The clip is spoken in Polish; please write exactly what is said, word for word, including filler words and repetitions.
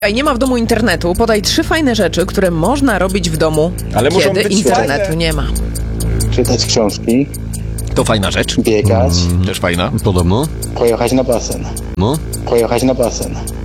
Ej, nie ma w domu internetu. Podaj trzy fajne rzeczy, które można robić w domu, Ale muszą kiedy być internetu fajne. nie ma. Czytać książki, To fajna rzecz. biegać, Też fajna. Podobno. pojechać na basen. No. Pojechać na basen.